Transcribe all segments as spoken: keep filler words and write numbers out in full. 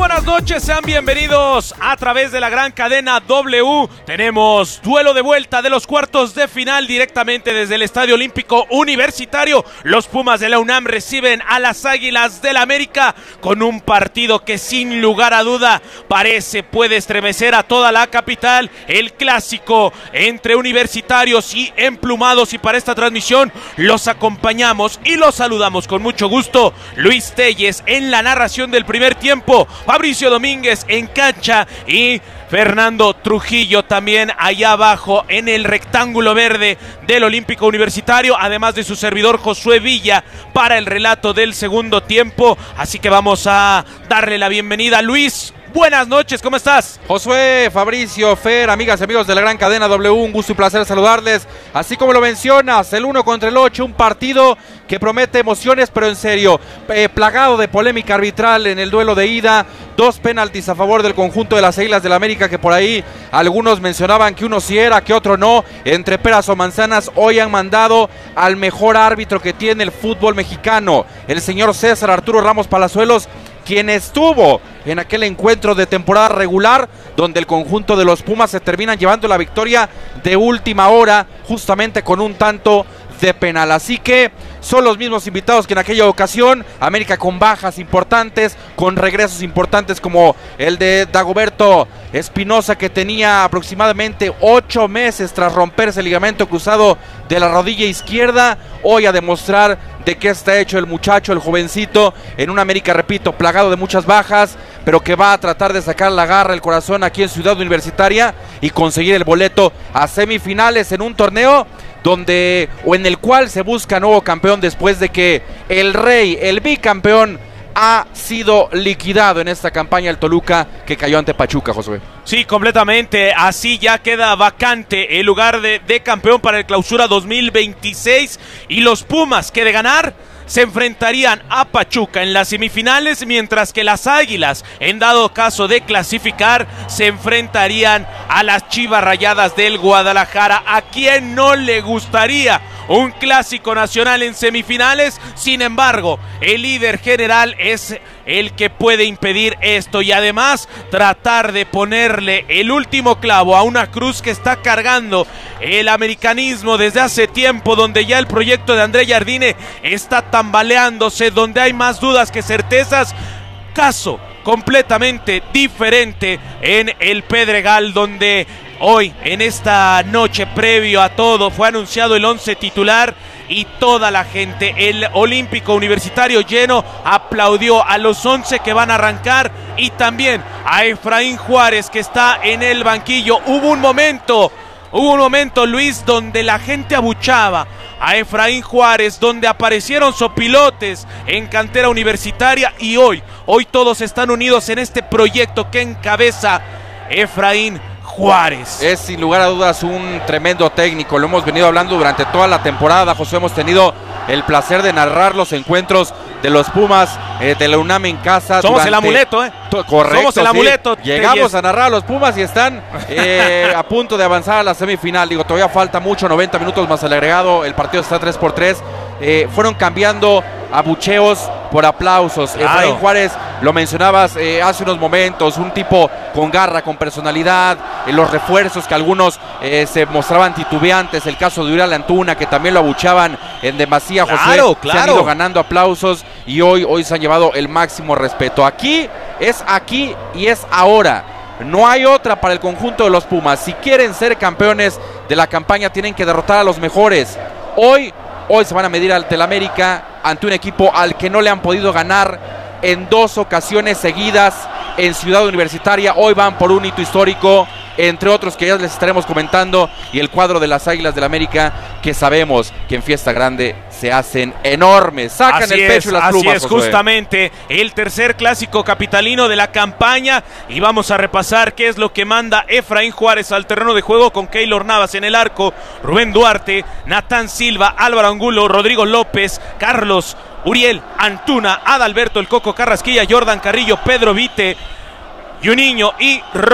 buenas noches, sean bienvenidos a través de la gran cadena W. Tenemos duelo de vuelta de los cuartos de final directamente desde el Estadio Olímpico Universitario. Los Pumas de la UNAM reciben a las Águilas del América con un partido que sin lugar a duda parece puede estremecer a toda la capital. El clásico entre universitarios y emplumados, y para esta transmisión los acompañamos y los saludamos con mucho gusto. Luis Telles en la narración del primer tiempo, Fabricio Domínguez en cancha y Fernando Trujillo también allá abajo en el rectángulo verde del Olímpico Universitario, además de su servidor Josué Villa para el relato del segundo tiempo. Así que vamos a darle la bienvenida a Luis. Buenas noches, ¿cómo estás? Josué, Fabricio, Fer, amigas y amigos de la gran cadena W, un gusto y placer saludarles. Así como lo mencionas, el uno contra el ocho, un partido que promete emociones, pero en serio, eh, plagado de polémica arbitral en el duelo de ida. Dos penaltis a favor del conjunto de las Águilas del la América, que por ahí algunos mencionaban que uno sí era, que otro no. Entre peras o manzanas, hoy han mandado al mejor árbitro que tiene el fútbol mexicano, el señor César Arturo Ramos Palazuelos, quien estuvo en aquel encuentro de temporada regular donde el conjunto de los Pumas se terminan llevando la victoria de última hora, justamente con un tanto de penal. Así que son los mismos invitados que en aquella ocasión. América con bajas importantes, con regresos importantes como el de Dagoberto Espinosa, que tenía aproximadamente ocho meses tras romperse el ligamento cruzado de la rodilla izquierda. Hoy a demostrar de qué está hecho el muchacho, el jovencito, en un América, repito, plagado de muchas bajas, pero que va a tratar de sacar la garra, el corazón aquí en Ciudad Universitaria y conseguir el boleto a semifinales en un torneo donde o en el cual se busca nuevo campeón después de que el rey, el bicampeón, ha sido liquidado en esta campaña el Toluca, que cayó ante Pachuca, Josué. Sí, completamente, así ya queda vacante el lugar de, de campeón para el Clausura dos mil veintiséis, y los Pumas, que de ganar se enfrentarían a Pachuca en las semifinales, mientras que las Águilas, en dado caso de clasificar, se enfrentarían a las Chivas Rayadas del Guadalajara. ¿A quién no le gustaría un clásico nacional en semifinales? Sin embargo, el líder general es el que puede impedir esto y además tratar de ponerle el último clavo a una cruz que está cargando el americanismo desde hace tiempo, donde ya el proyecto de André Jardine está tambaleándose, donde hay más dudas que certezas. Caso completamente diferente en el Pedregal, donde hoy, en esta noche previo a todo, fue anunciado el once titular y toda la gente, el Olímpico Universitario lleno, aplaudió a los once que van a arrancar y también a Efraín Juárez, que está en el banquillo. Hubo un momento, hubo un momento, Luis, donde la gente abuchaba a Efraín Juárez, donde aparecieron sopilotes en cantera universitaria, y hoy, hoy todos están unidos en este proyecto que encabeza Efraín Juárez. Es sin lugar a dudas un tremendo técnico, lo hemos venido hablando durante toda la temporada, José. Hemos tenido el placer de narrar los encuentros de los Pumas eh, de la UNAM en casa. Somos durante... el amuleto, ¿eh? Correcto. Somos el sí. amuleto. Llegamos a narrar a los Pumas y están eh, a punto de avanzar a la semifinal. Digo, todavía falta mucho, noventa minutos más el agregado. El partido está tres por tres. Eh, fueron cambiando abucheos por aplausos. Claro. Efraín Juárez, lo mencionabas eh, hace unos momentos, un tipo con garra, con personalidad, eh, los refuerzos que algunos eh, se mostraban titubeantes, el caso de Uriel Antuna, que también lo abuchaban en demasía, José. Claro, claro. Se han ido ganando aplausos y hoy, hoy se han llevado el máximo respeto. Aquí es aquí y es ahora. No hay otra para el conjunto de los Pumas. Si quieren ser campeones de la campaña, tienen que derrotar a los mejores. Hoy Hoy se van a medir ante el América, ante un equipo al que no le han podido ganar en dos ocasiones seguidas en Ciudad Universitaria. Hoy van por un hito histórico, entre otros que ya les estaremos comentando, y el cuadro de las Águilas del la América, que sabemos que en fiesta grande se hacen enormes, sacan así el pecho es, y las así plumas. es, justamente el tercer clásico capitalino de la campaña, y vamos a repasar qué es lo que manda Efraín Juárez al terreno de juego, con Keylor Navas en el arco, Rubén Duarte, Natán Silva, Álvaro Angulo, Rodrigo López, Carlos Uriel Antuna, Adalberto el Coco Carrasquilla, Jordan Carrillo, Pedro Vite, Juninho y Robert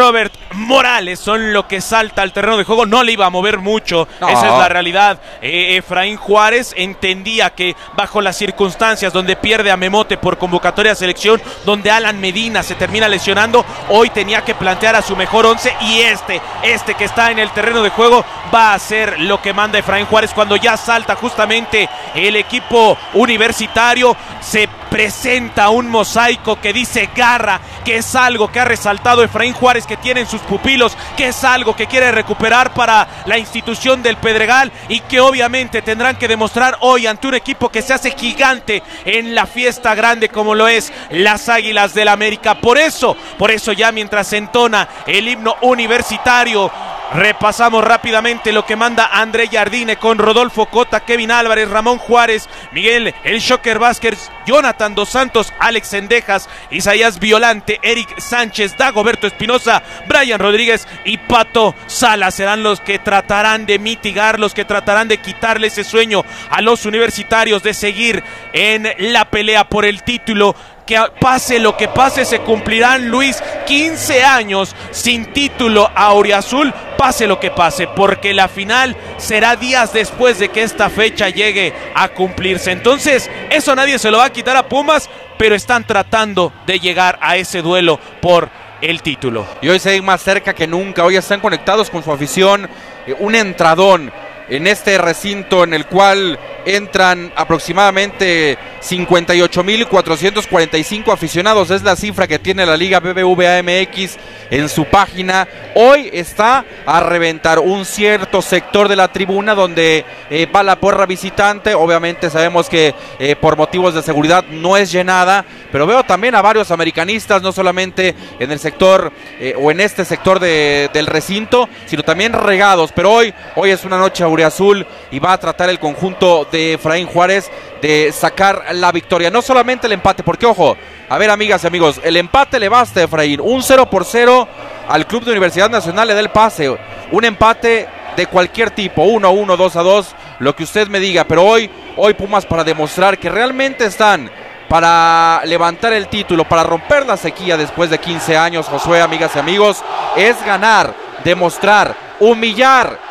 morales son lo que salta al terreno de juego. No le iba a mover mucho, no. Esa es la realidad. eh, Efraín Juárez entendía que bajo las circunstancias donde pierde a Memote por convocatoria de selección, donde Alan Medina se termina lesionando, hoy tenía que plantear a su mejor once, y este, este que está en el terreno de juego va a ser lo que manda Efraín Juárez. Cuando ya salta justamente el equipo universitario, se presenta un mosaico que dice garra, que es algo que ha resaltado Efraín Juárez, que tiene en sus pupilos, que es algo que quiere recuperar para la institución del Pedregal, y que obviamente tendrán que demostrar hoy ante un equipo que se hace gigante en la fiesta grande como lo es las Águilas del América. Por eso, por eso ya mientras se entona el himno universitario, repasamos rápidamente lo que manda André Jardine con Rodolfo Cota, Kevin Álvarez, Ramón Juárez, Miguel El Shocker Vázquez, Jonathan Dos Santos, Alex Sendejas, Isaías Violante, Eric Sánchez, Dagoberto Espinosa, Brian Rodríguez y Pato Sala. Serán los que tratarán de mitigar, los que tratarán de quitarle ese sueño a los universitarios de seguir en la pelea por el título. Que pase lo que pase, se cumplirán, Luis, quince años sin título a Auriazul, pase lo que pase, porque la final será días después de que esta fecha llegue a cumplirse. Entonces, eso nadie se lo va a quitar a Pumas, pero están tratando de llegar a ese duelo por el título. Y hoy se ven más cerca que nunca, hoy están conectados con su afición, eh, un entradón en este recinto en el cual entran aproximadamente cincuenta y ocho mil cuatrocientos cuarenta y cinco aficionados, es la cifra que tiene la Liga B B V A M X en su página. Hoy está a reventar un cierto sector de la tribuna donde eh, va la porra visitante. Obviamente sabemos que eh, por motivos de seguridad no es llenada, pero veo también a varios americanistas, no solamente en el sector eh, o en este sector de, del recinto, sino también regados. Pero hoy, hoy es una noche auriazul y va a tratar el conjunto de Efraín Juárez de sacar la victoria, no solamente el empate, porque ojo, a ver amigas y amigos, el empate le basta a Efraín, un cero por cero al Club de Universidad Nacional le da el pase, un empate de cualquier tipo, uno a uno, dos a dos, lo que usted me diga, pero hoy, hoy Pumas, para demostrar que realmente están para levantar el título, para romper la sequía después de quince años, Josué, amigas y amigos, es ganar, demostrar, humillar,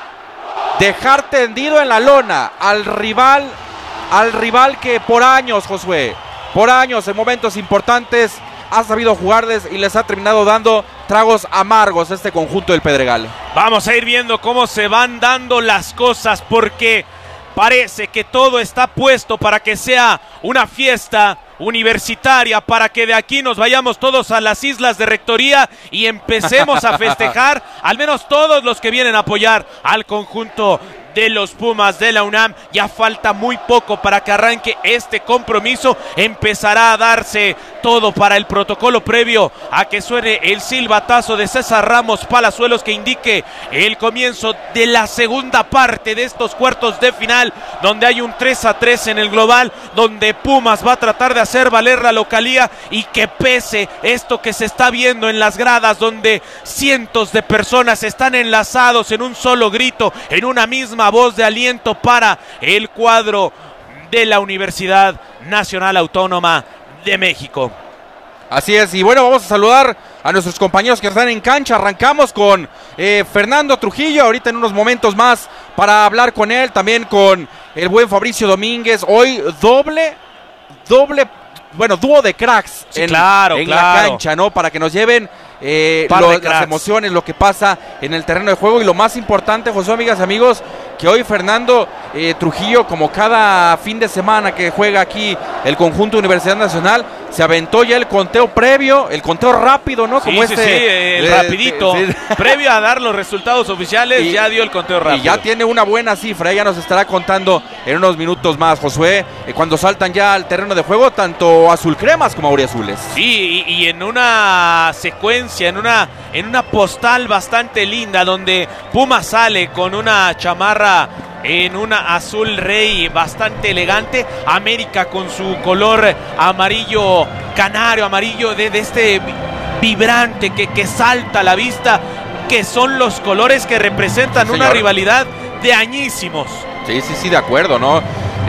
dejar tendido en la lona al rival, al rival que por años, Josué, por años en momentos importantes ha sabido jugarles y les ha terminado dando tragos amargos a este conjunto del Pedregal. Vamos a ir viendo cómo se van dando las cosas, porque parece que todo está puesto para que sea una fiesta universitaria, para que de aquí nos vayamos todos a las islas de Rectoría y empecemos a festejar, al menos todos los que vienen a apoyar al conjunto de los Pumas de la UNAM. Ya falta muy poco para que arranque este compromiso, empezará a darse todo para el protocolo previo a que suene el silbatazo de César Ramos Palazuelos que indique el comienzo de la segunda parte de estos cuartos de final, donde hay un tres a tres en el global, donde Pumas va a tratar de hacer valer la localía y que pese esto que se está viendo en las gradas, donde cientos de personas están enlazados en un solo grito, en una misma voz de aliento para el cuadro de la Universidad Nacional Autónoma de México. Así es, y bueno, vamos a saludar a nuestros compañeros que están en cancha. Arrancamos con eh, Fernando Trujillo, ahorita en unos momentos más para hablar con él, también con el buen Fabricio Domínguez. Hoy doble, doble, bueno, dúo de cracks sí, en, claro, en claro. la cancha, ¿no? Para que nos lleven eh, lo, las emociones, lo que pasa en el terreno de juego. Y lo más importante, José, amigas y amigos, que hoy Fernando eh, Trujillo, como cada fin de semana que juega aquí el conjunto de Universidad Nacional, se aventó ya el conteo previo, el conteo rápido, ¿no? Sí, Como sí, este, sí, el eh, rapidito, sí. previo a dar los resultados oficiales, y, ya dio el conteo rápido. Y ya tiene una buena cifra, ella nos estará contando en unos minutos más, Josué, eh, cuando saltan ya al terreno de juego, tanto azul cremas como auriazules. Sí, y, y en una secuencia, en una, en una postal bastante linda, donde Puma sale con una chamarra en una azul rey bastante elegante, América con su color amarillo canario, amarillo de, de este vibrante que, que salta a la vista, que son los colores que representan sí, una rivalidad de añísimos. Sí, sí, sí, de acuerdo, ¿no?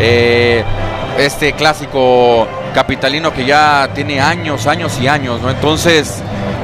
Eh, este clásico capitalino que ya tiene años, años y años, ¿no? Entonces,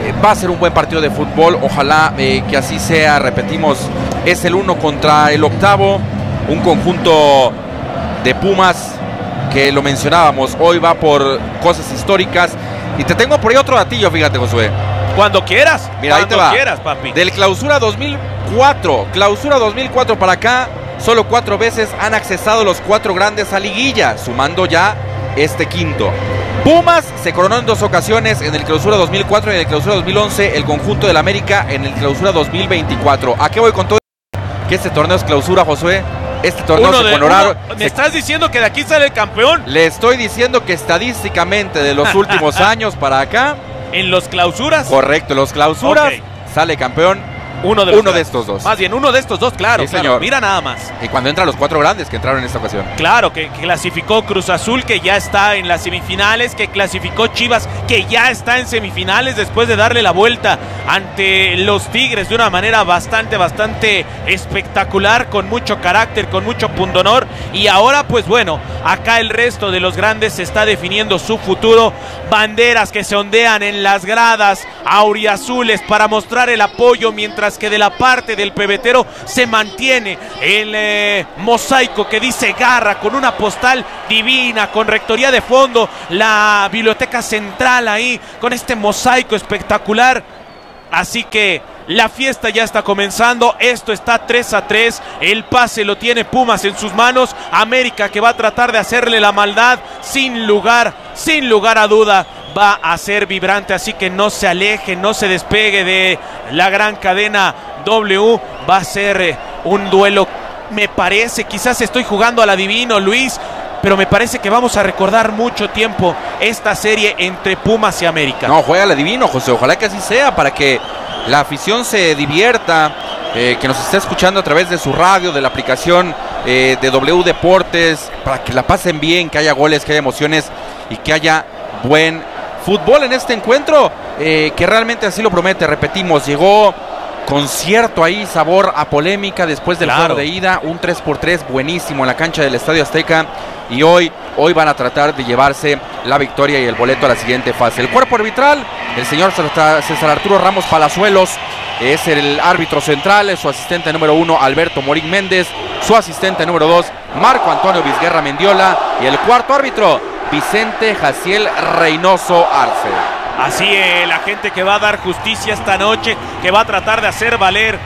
eh, va a ser un buen partido de fútbol. Ojalá eh, que así sea. Repetimos, es el uno contra el octavo. Un conjunto de Pumas que lo mencionábamos, hoy va por cosas históricas. Y te tengo por ahí otro datillo, fíjate, Josué. Cuando quieras. Mira, Cuando ahí te va. quieras, papi. Del clausura dos mil cuatro, clausura dos mil cuatro para acá, solo cuatro veces han accesado los cuatro grandes a liguilla, sumando ya este quinto. Pumas se coronó en dos ocasiones, en el clausura dos mil cuatro y en el clausura dos mil once, el conjunto del América en el clausura dos mil veinticuatro. ¿A qué voy con todo? Que este torneo es clausura, Josué. Este torneo uno se de, coronaron. uno, ¿Me estás diciendo que de aquí sale el campeón? Le estoy diciendo que estadísticamente de los últimos años para acá, en los clausuras. Correcto, los clausuras, okay, sale campeón uno, de, uno de estos dos. Más bien, uno de estos dos, claro, sí, claro. Señor. Mira nada más. Y cuando entran los cuatro grandes que entraron en esta ocasión. Claro, que, que clasificó Cruz Azul, que ya está en las semifinales, que clasificó Chivas, que ya está en semifinales después de darle la vuelta ante los Tigres de una manera bastante, bastante espectacular, con mucho carácter, con mucho pundonor. Y ahora, pues bueno, acá el resto de los grandes se está definiendo su futuro. Banderas que se ondean en las gradas auriazules para mostrar el apoyo, mientras que de la parte del pebetero se mantiene el eh, mosaico que dice garra, con una postal divina, con rectoría de fondo, la biblioteca central ahí, con este mosaico espectacular. Así que la fiesta ya está comenzando, esto está tres a tres, el pase lo tiene Pumas en sus manos, América que va a tratar de hacerle la maldad, sin lugar, sin lugar a duda, va a ser vibrante, así que no se aleje, no se despegue de la gran cadena W, va a ser un duelo, me parece, quizás estoy jugando al adivino, Luis, pero me parece que vamos a recordar mucho tiempo esta serie entre Pumas y América. No, juega al adivino, José, ojalá que así sea, para que la afición se divierta, eh, que nos esté escuchando a través de su radio, de la aplicación eh, de W Deportes, para que la pasen bien, que haya goles, que haya emociones y que haya buen fútbol en este encuentro, eh, que realmente así lo promete. Repetimos, llegó con cierto ahí sabor a polémica después del claro. juego de ida, un tres por tres buenísimo en la cancha del Estadio Azteca, y hoy, hoy van a tratar de llevarse la victoria y el boleto a la siguiente fase. El cuerpo arbitral, el señor César Arturo Ramos Palazuelos, es el árbitro central, es su asistente número uno Alberto Morín Méndez, su asistente número dos Marco Antonio Vizguerra Mendiola, y el cuarto árbitro Vicente Jaciel Reynoso Arce. Así es, la gente que va a dar justicia esta noche, que va a tratar de hacer valer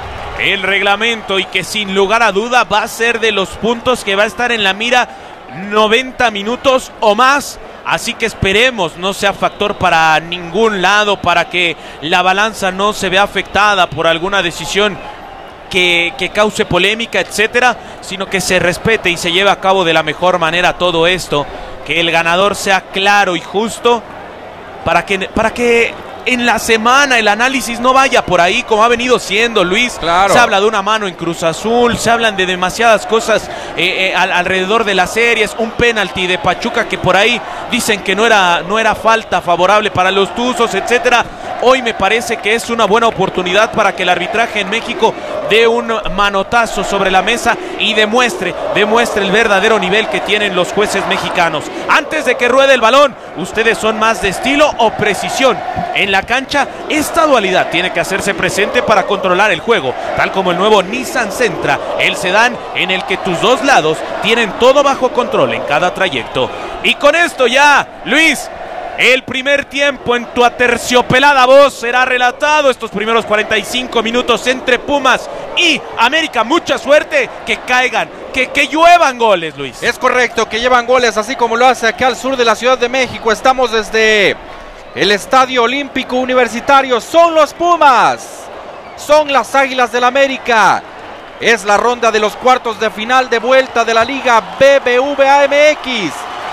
el reglamento y que sin lugar a duda va a ser de los puntos que va a estar en la mira noventa minutos o más. Así que esperemos no sea factor para ningún lado, para que la balanza no se vea afectada por alguna decisión que, que cause polémica, etcétera, sino que se respete y se lleve a cabo de la mejor manera todo esto, que el ganador sea claro y justo, para que, para que en la semana el análisis no vaya por ahí como ha venido siendo, Luis. Claro. Se habla de una mano en Cruz Azul, se hablan de demasiadas cosas eh, eh, al, alrededor de las series, un penalti de Pachuca que por ahí dicen que no era, no era falta favorable para los Tuzos, etcétera. Hoy me parece que es una buena oportunidad para que el arbitraje en México dé un manotazo sobre la mesa y demuestre, demuestre el verdadero nivel que tienen los jueces mexicanos. Antes de que ruede el balón, ¿ustedes son más de estilo o precisión? En la cancha, esta dualidad tiene que hacerse presente para controlar el juego, tal como el nuevo Nissan Sentra, el sedán en el que tus dos lados tienen todo bajo control en cada trayecto. Y con esto ya, Luis, el primer tiempo en tu aterciopelada voz será relatado, estos primeros cuarenta y cinco minutos entre Pumas y América. Mucha suerte, que caigan, que, que lluevan goles, Luis. Es correcto, que llevan goles, así como lo hace acá al sur de la Ciudad de México. Estamos desde el Estadio Olímpico Universitario. Son los Pumas, son las Águilas del América. Es la ronda de los cuartos de final de vuelta de la Liga B B V A M X.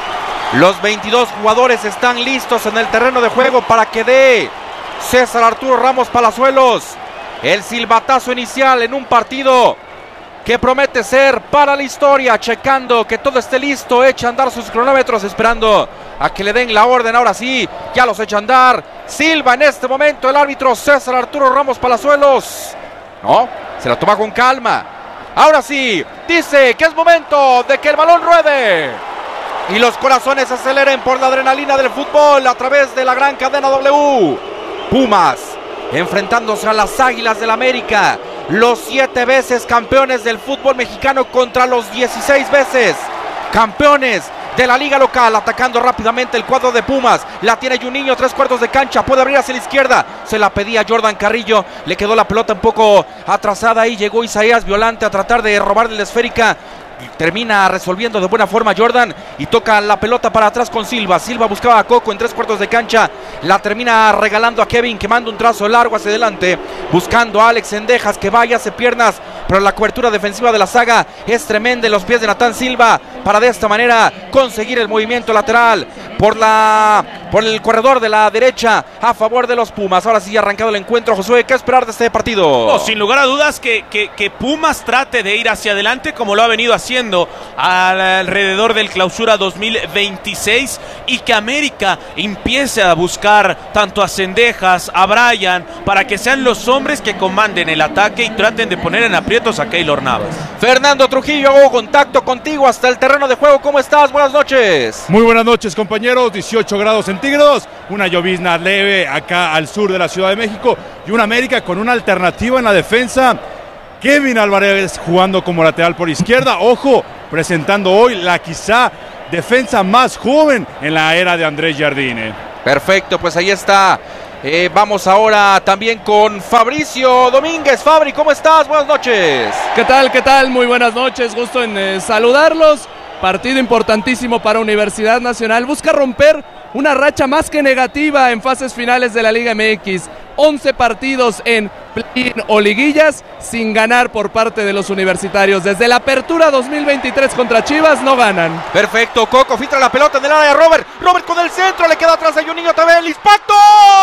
Los veintidós jugadores están listos en el terreno de juego para que dé César Arturo Ramos Palazuelos el silbatazo inicial en un partido que promete ser para la historia. Checando que todo esté listo, echa a andar sus cronómetros, esperando a que le den la orden. Ahora sí, ya los echa a andar. Silba en este momento el árbitro César Arturo Ramos Palazuelos. No, se la toma con calma. Ahora sí, dice que es momento de que el balón ruede y los corazones se aceleren por la adrenalina del fútbol a través de la gran cadena W. Pumas enfrentándose a las Águilas del América, los siete veces campeones del fútbol mexicano contra los dieciséis veces campeones de la liga local. Atacando rápidamente el cuadro de Pumas, la tiene Juninho, tres cuartos de cancha, puede abrir hacia la izquierda, se la pedía Jordan Carrillo, le quedó la pelota un poco atrasada y llegó Isaías Violante a tratar de robarle la esférica. Termina resolviendo de buena forma Jordan y toca la pelota para atrás con Silva. Silva buscaba a Coco en tres cuartos de cancha, la termina regalando a Kevin, que manda un trazo largo hacia adelante, buscando a Alex Sendejas, que vaya, hace piernas, pero la cobertura defensiva de la saga es tremenda en los pies de Natán Silva para de esta manera conseguir el movimiento lateral por la por el corredor de la derecha a favor de los Pumas. Ahora sí ha arrancado el encuentro. Josué, ¿qué esperar de este partido? No, sin lugar a dudas que, que, que Pumas trate de ir hacia adelante como lo ha venido haciendo alrededor del Clausura dos mil veintiséis, y que América empiece a buscar tanto a Sendejas, a Brian, para que sean los hombres que comanden el ataque y traten de poner en aprietos a Keylor Navas. Fernando Trujillo, hago contacto contigo hasta el terreno de juego. ¿Cómo estás? Buenas noches. Muy buenas noches, compañeros. dieciocho grados centígrados, una llovizna leve acá al sur de la Ciudad de México y un América con una alternativa en la defensa. Kevin Álvarez jugando como lateral por izquierda. Ojo, presentando hoy la quizá defensa más joven en la era de Andrés Jardine. Perfecto, pues ahí está. Eh, vamos ahora también con Fabricio Domínguez. Fabri, ¿cómo estás? Buenas noches. ¿Qué tal? ¿Qué tal? Muy buenas noches. Gusto en eh, saludarlos. Partido importantísimo para Universidad Nacional. Busca romper una racha más que negativa en fases finales de la Liga M X. once partidos en play-in o liguillas sin ganar por parte de los universitarios. Desde la apertura dos mil veintitrés contra Chivas no ganan. Perfecto, Coco filtra la pelota en el área de Robert. Robert con el centro, le queda atrás a Juninho también. El impacto.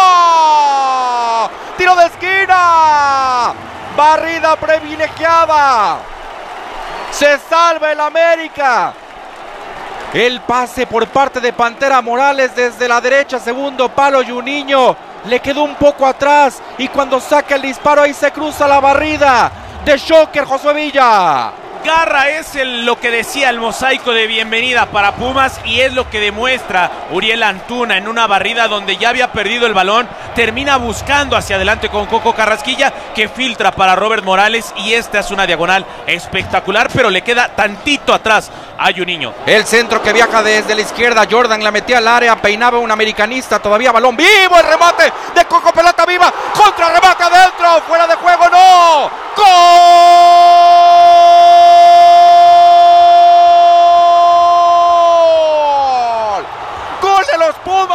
Tiro de esquina. Barrida privilegiada. Se salva el América. El pase por parte de Pantera Morales desde la derecha, segundo palo. Juninho le quedó un poco atrás y cuando saca el disparo ahí se cruza la barrida de Shocker. Josué Villa. Garra es el, lo que decía el mosaico de bienvenida para Pumas, y es lo que demuestra Uriel Antuna en una barrida donde ya había perdido el balón. Termina buscando hacia adelante con Coco Carrasquilla, que filtra para Robert Morales, y esta es una diagonal espectacular, pero le queda tantito atrás a Juninho. El centro que viaja desde la izquierda, Jordan la metía al área, peinaba un americanista, todavía balón vivo, el remate de Coco, pelota viva, contra remate adentro, fuera de juego, no, ¡gol! ¡Gol de los Pumas!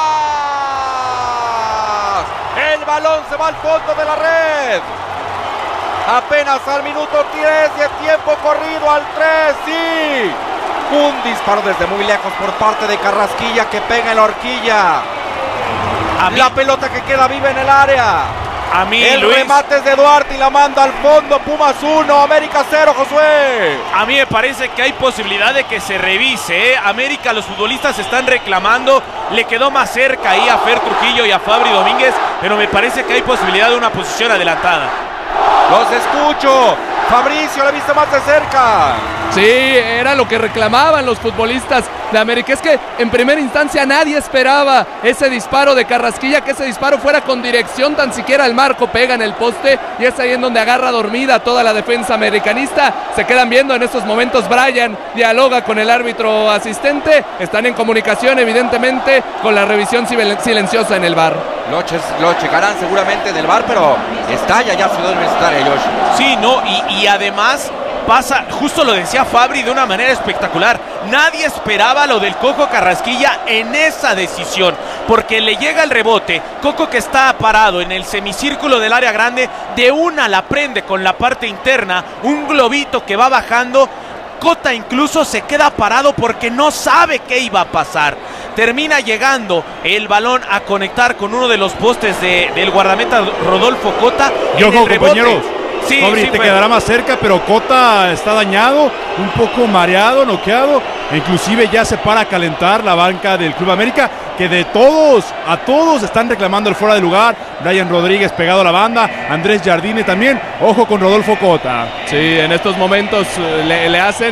El balón se va al fondo de la red. Apenas al minuto tres de tiempo corrido, al tres, sí. Un disparo desde muy lejos por parte de Carrasquilla que pega en la horquilla. A mí, la pelota que queda viva en el área. A mí, el Luis, remate es de Duarte y la manda al fondo. Pumas uno, América cero, Josué. A mí me parece que hay posibilidad de que se revise, ¿eh? América, los futbolistas están reclamando. Le quedó más cerca ahí a Fer Trujillo y a Fabri Domínguez, pero me parece que hay posibilidad de una posición adelantada. Los escucho. Fabricio, la vista más de cerca. Sí, era lo que reclamaban los futbolistas de América. Es que en primera instancia nadie esperaba ese disparo de Carrasquilla, que ese disparo fuera con dirección tan siquiera al marco, pega en el poste y es ahí en donde agarra dormida toda la defensa americanista. Se quedan viendo en estos momentos. Brian dialoga con el árbitro asistente, están en comunicación evidentemente con la revisión silenciosa en el V A R. Lo, che, lo checarán seguramente en el V A R, pero estalla ya Ciudad Universitaria, Josh. Sí, no, y, y además pasa, justo lo decía Fabri de una manera espectacular, nadie esperaba lo del Coco Carrasquilla en esa decisión, porque le llega el rebote, Coco, que está parado en el semicírculo del área grande, de una la prende con la parte interna, un globito que va bajando. Cota incluso se queda parado porque no sabe qué iba a pasar. Termina llegando el balón a conectar con uno de los postes de, del guardameta Rodolfo Cota. Y ojo, compañeros, sí, Fabri, sí, te fue. quedará más cerca, pero Cota está dañado, un poco mareado, noqueado, e inclusive ya se para a calentar la banca del Club América, que de todos, a todos están reclamando el fuera de lugar. Brian Rodríguez pegado a la banda, Andrés Jardine también, ojo con Rodolfo Cota. Sí, en estos momentos le, le hacen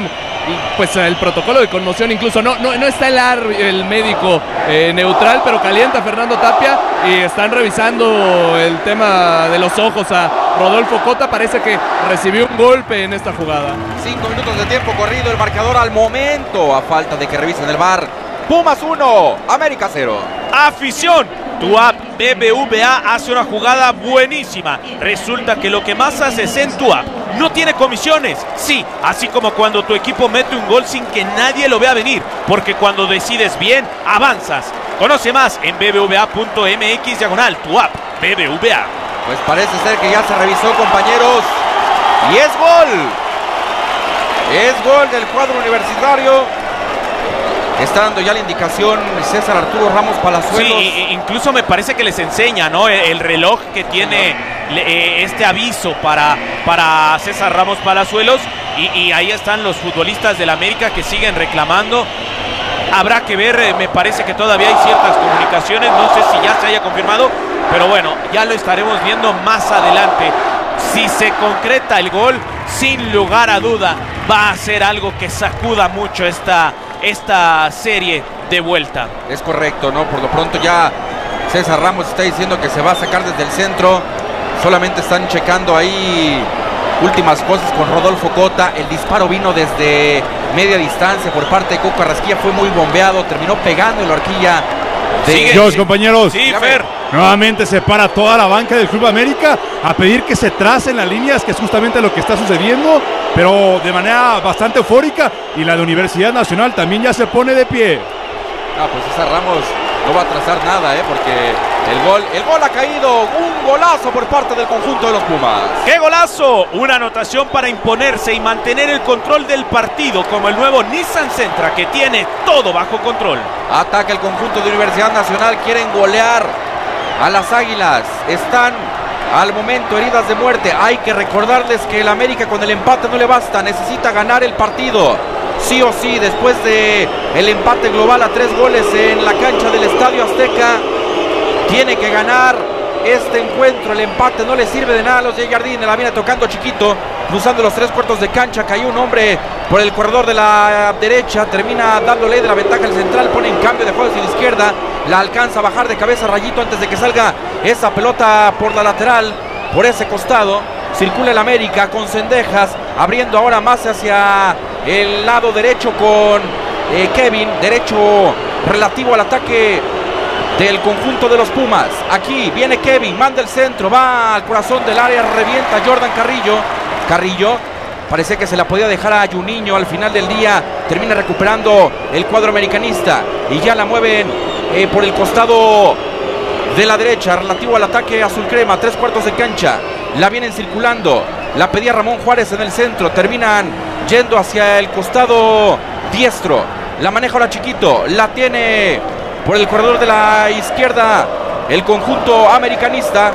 y pues el protocolo de conmoción incluso. No, no, no está el, ar, el médico eh, neutral, pero calienta a Fernando Tapia y están revisando el tema de los ojos a Rodolfo Cota. Parece que recibió un golpe en esta jugada. Cinco minutos de tiempo corrido, el marcador al momento, a falta de que revisen el V A R. Pumas uno, América cero. Afición, tu app B B V A hace una jugada buenísima. Resulta que lo que más haces en tu app no tiene comisiones. Sí, así como cuando tu equipo mete un gol sin que nadie lo vea venir. Porque cuando decides bien, avanzas. Conoce más en b b v a punto m x diagonal tu app B B V A. Pues parece ser que ya se revisó, compañeros. Y es gol. Es gol del cuadro universitario. Está dando ya la indicación César Arturo Ramos Palazuelos. Sí, incluso me parece que les enseña, ¿no? El, el reloj que tiene eh, este aviso para, para César Ramos Palazuelos. Y, y ahí están los futbolistas del América que siguen reclamando. Habrá que ver, eh, me parece que todavía hay ciertas comunicaciones. No sé si ya se haya confirmado, pero bueno, ya lo estaremos viendo más adelante. Si se concreta el gol, sin lugar a duda, va a ser algo que sacuda mucho esta... esta serie de vuelta. Es correcto, ¿no? Por lo pronto ya César Ramos está diciendo que se va a sacar desde el centro. Solamente están checando ahí últimas cosas con Rodolfo Cota. El disparo vino desde media distancia por parte de Coco Carrasquilla. Fue muy bombeado, terminó pegando en la horquilla de... Sigue, Dios, compañeros. Sí, Fer. Nuevamente se para toda la banca del Club América a pedir que se tracen las líneas, que es justamente lo que está sucediendo, pero de manera bastante eufórica. Y la de Universidad Nacional también ya se pone de pie. Ah, pues César Ramos no va a trazar nada, ¿eh? Porque el gol, el gol ha caído. Un golazo por parte del conjunto de los Pumas. ¡Qué golazo! Una anotación para imponerse y mantener el control del partido, como el nuevo Nissan Sentra, que tiene todo bajo control. Ataca el conjunto de Universidad Nacional. Quieren golear a las Águilas. Están al momento heridas de muerte. Hay que recordarles que el América con el empate no le basta. Necesita ganar el partido sí o sí, después de el empate global a tres goles en la cancha del Estadio Azteca. Tiene que ganar este encuentro. El empate no le sirve de nada a los de Jardine. La viene tocando Chiquito, cruzando los tres cuartos de cancha. Cayó un hombre por el corredor de la derecha. Termina dándole de la ventaja al central. Pone en cambio de juego hacia la izquierda. La alcanza a bajar de cabeza Rayito antes de que salga esa pelota por la lateral, por ese costado. Circula el América con Cendejas, abriendo ahora más hacia el lado derecho con eh, Kevin. Derecho relativo al ataque del conjunto de los Pumas. Aquí viene Kevin, manda el centro, va al corazón del área, revienta Jordan Carrillo. Carrillo, parece que se la podía dejar a Juninho al final del día. Termina recuperando el cuadro americanista y ya la mueven eh, por el costado de la derecha, relativo al ataque azul crema, tres cuartos de cancha. La vienen circulando, la pedía Ramón Juárez en el centro, terminan yendo hacia el costado diestro. La maneja ahora Chiquito, la tiene por el corredor de la izquierda el conjunto americanista.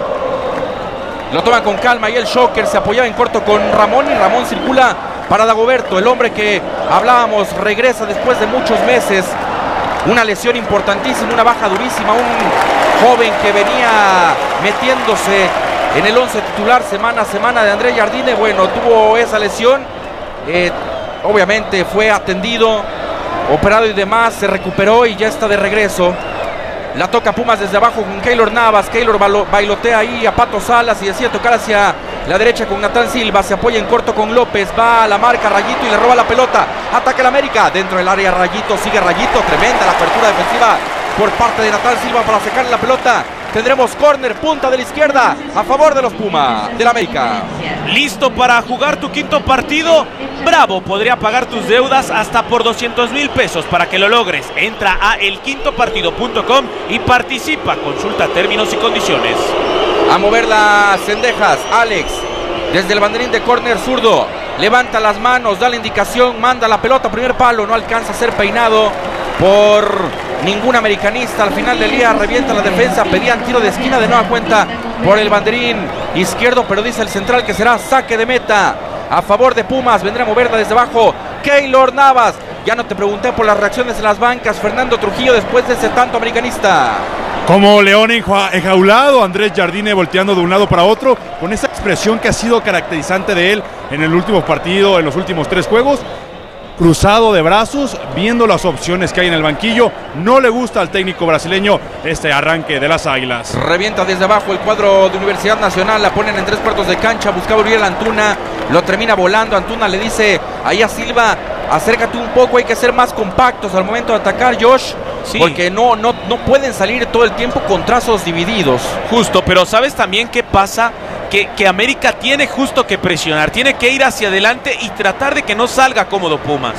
Lo toman con calma y el Shocker se apoyaba en corto con Ramón y Ramón circula para Dagoberto, el hombre que hablábamos regresa después de muchos meses. Una lesión importantísima, una baja durísima, un joven que venía metiéndose en el once titular semana a semana de Andrés Jardine. Bueno, tuvo esa lesión, eh, obviamente fue atendido, operado y demás, se recuperó y ya está de regreso. La toca Pumas desde abajo con Keylor Navas. Keylor bailotea ahí a Pato Salas y decide tocar hacia la derecha con Natán Silva. Se apoya en corto con López. Va a la marca Rayito y le roba la pelota. Ataca el América. Dentro del área Rayito. Sigue Rayito. Tremenda la apertura defensiva por parte de Natán Silva para sacar la pelota. Tendremos córner, punta de la izquierda a favor de los Pumas del América. ¿Listo para jugar tu quinto partido? Bravo podría pagar tus deudas hasta por doscientos mil pesos. Para que lo logres, entra a el quinto partido punto com y participa. Consulta términos y condiciones. A mover las Cendejas, Alex, desde el banderín de córner zurdo, levanta las manos, da la indicación, manda la pelota, primer palo, no alcanza a ser peinado por ningún americanista. Al final del día revienta la defensa, pedían tiro de esquina de nueva cuenta por el banderín izquierdo, pero dice el central que será saque de meta a favor de Pumas. Vendrá a moverla desde abajo Keylor Navas. Ya no te pregunté por las reacciones en las bancas. Fernando Trujillo después de ese tanto americanista. Como león enjaulado, Andrés Jardine volteando de un lado para otro, con esa expresión que ha sido caracterizante de él en el último partido, en los últimos tres juegos. cruzado de brazos, viendo las opciones que hay en el banquillo. No le gusta al técnico brasileño este arranque de las Águilas. Revienta desde abajo el cuadro de Universidad Nacional, la ponen en tres cuartos de cancha, buscaba Uriel Antuna, lo termina volando. Antuna le dice ahí a Silva, acércate un poco, hay que ser más compactos al momento de atacar, Josh, sí. porque no, no, no pueden salir todo el tiempo con trazos divididos. Justo, pero ¿sabes también qué pasa? Que, que América tiene justo que presionar, tiene que ir hacia adelante y tratar de que no salga cómodo Pumas.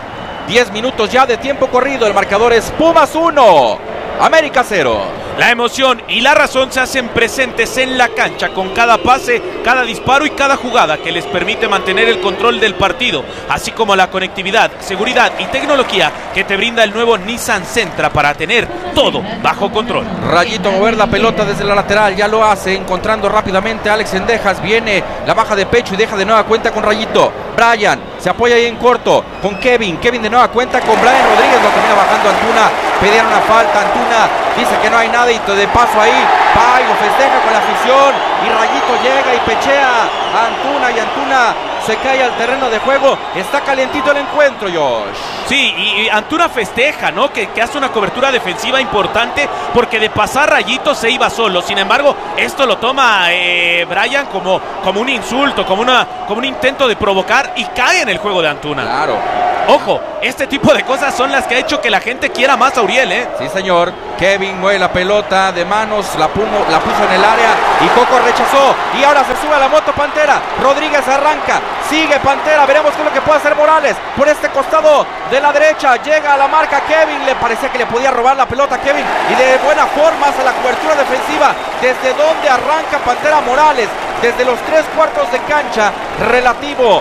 diez minutos ya de tiempo corrido, el marcador es Pumas uno, América cero. La emoción y la razón se hacen presentes en la cancha con cada pase, cada disparo y cada jugada que les permite mantener el control del partido, así como la conectividad, seguridad y tecnología que te brinda el nuevo Nissan Sentra para tener todo bajo control. Rayito a mover la pelota desde la lateral, ya lo hace, encontrando rápidamente a Alex Sendejas, viene la baja de pecho y deja de nueva cuenta con Rayito. Brian se apoya ahí en corto con Kevin, Kevin de nueva cuenta con Brian Rodríguez, lo termina bajando Antuna, pedían una falta, Antuna dice que no hay nada y de paso ahí va y lo festeja con la afición y Rayito llega y pechea a Antuna y Antuna se cae al terreno de juego. Está calientito el encuentro, Josh. Sí, y, y Antuna festeja, ¿no? Que, que hace una cobertura defensiva importante porque de pasar Rayito se iba solo. Sin embargo, esto lo toma eh, Brian como, como un insulto, como, una, como un intento de provocar y cae en el juego de Antuna. Claro. Ojo, este tipo de cosas son las que ha hecho que la gente quiera más a Uriel, ¿eh? Sí, señor. Kevin mueve la pelota de manos, la, puno, la puso en el área y Coco rechazó. Y ahora se sube a la moto Pantera. Rodríguez arranca, sigue Pantera. Veremos qué es lo que puede hacer Morales. Por este costado de la derecha llega a la marca Kevin. Le parecía que le podía robar la pelota a Kevin. Y de buena forma hace la cobertura defensiva. Desde donde arranca Pantera Morales. Desde los tres cuartos de cancha relativo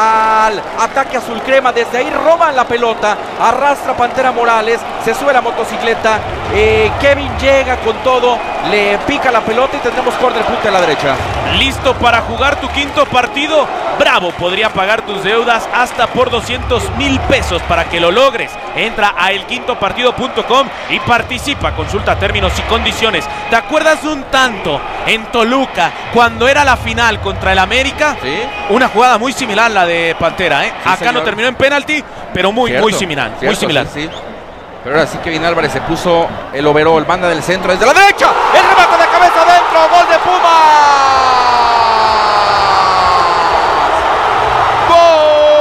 al ataque azul crema, desde ahí roban la pelota, arrastra Pantera Morales, se sube la motocicleta, eh, Kevin llega con todo, le pica la pelota y tendremos corner punta a la derecha. ¿Listo para jugar tu quinto partido? Bravo podría pagar tus deudas hasta por doscientos mil pesos para que lo logres. Entra a el quinto partido punto com y participa, consulta términos y condiciones. ¿Te acuerdas de un tanto en Toluca cuando era la final contra el América? Sí. Una jugada muy similar a la de Pantera, ¿eh? Sí, Acá señor. no terminó en penalti, pero muy, Cierto, muy similar, cierto, muy similar. Sí, sí. Pero ahora sí Kevin Álvarez se puso el overall, banda del centro desde la derecha.